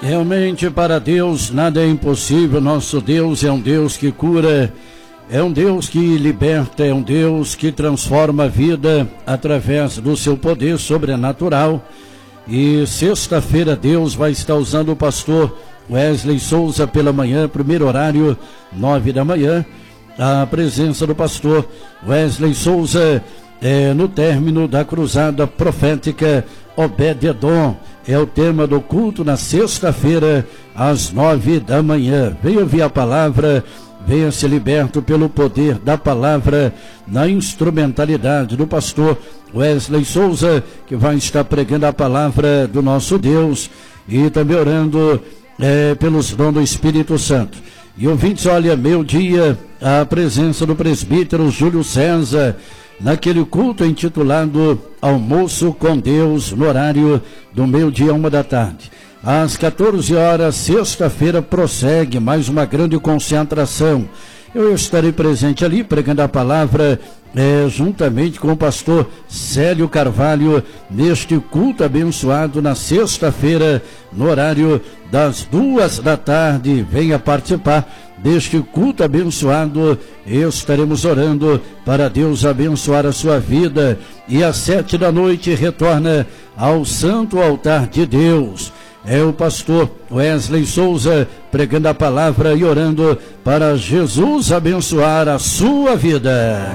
Realmente para Deus nada é impossível. Nosso Deus é um Deus que cura, é um Deus que liberta, é um Deus que transforma a vida através do seu poder sobrenatural. E sexta-feira Deus vai estar usando o pastor Wesley Souza pela manhã, primeiro horário, 9 da manhã. A presença do pastor Wesley Souza no término da cruzada profética Obed-Edom. É o tema do culto na sexta-feira, às 9 da manhã. Venha ouvir a palavra, venha ser liberto pelo poder da palavra, na instrumentalidade do pastor Wesley Souza, que vai estar pregando a palavra do nosso Deus e também orando pelos dons do Espírito Santo. E ouvintes, olha, meio-dia, a presença do presbítero Júlio César, naquele culto intitulado Almoço com Deus, no horário do meio-dia, 1 da tarde. Às 14 horas, sexta-feira, prossegue mais uma grande concentração. Eu estarei presente ali, pregando a palavra, juntamente com o pastor Célio Carvalho, neste culto abençoado na sexta-feira, no horário das 2 da tarde. Venha participar deste culto abençoado. Estaremos orando para Deus abençoar a sua vida. E às 7 da noite retorna ao Santo Altar de Deus. É o pastor Wesley Souza pregando a palavra e orando para Jesus abençoar a sua vida.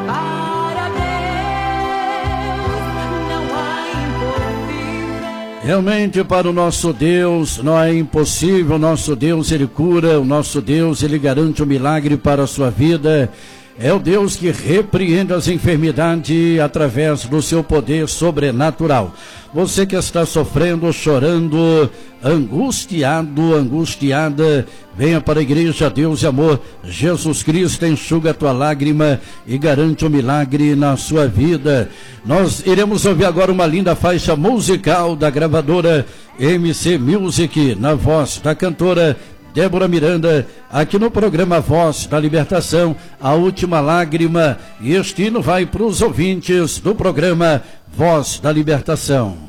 Realmente para o nosso Deus não é impossível. O nosso Deus, Ele cura, o nosso Deus, Ele garante um milagre para a sua vida. É o Deus que repreende as enfermidades através do seu poder sobrenatural. Você que está sofrendo, chorando, angustiado, angustiada, venha para a igreja Deus e Amor. Jesus Cristo enxuga a tua lágrima e garante um milagre na sua vida. Nós iremos ouvir agora uma linda faixa musical da gravadora MC Music, na voz da cantora Débora Miranda, aqui no programa Voz da Libertação, A Última Lágrima. E este hino vai para os ouvintes do programa Voz da Libertação.